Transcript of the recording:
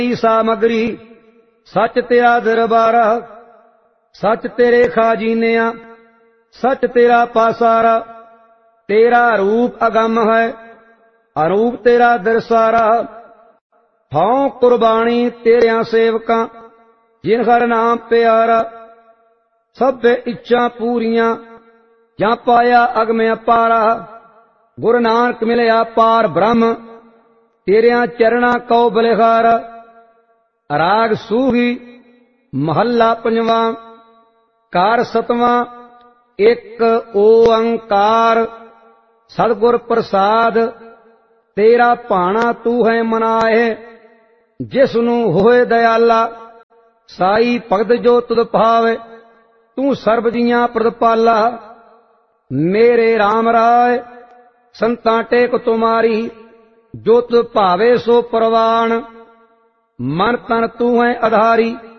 सामग्री सच तेरा दरबारा, सच तेरे खाजीनिया, सच तेरा पासारा। तेरा रूप अगम है, अरूप तेरा दरसारा। हाँ कुर्बानी तेरिया सेवका, जिन हर नाम प्यारा। सब इच्छा पूरियां, या पाया अगम अपारा। गुरु नानक मिलया पार ब्रह्म, तेरिया चरणा कौ बलिहारा। राग सूही महला पंजवा, कार सतवां, एक ओंकार। सतगुर प्रसाद तेरा भाना तू है मनाए। जिसनू होए दयाला, साई भगत जो तुद भावे। तू सर्ब दियां प्रतिपाला, मेरे राम राय। संतां टेक तुम्हारी, जो तुद भावे सो परवान। मन तन तू है आधारी,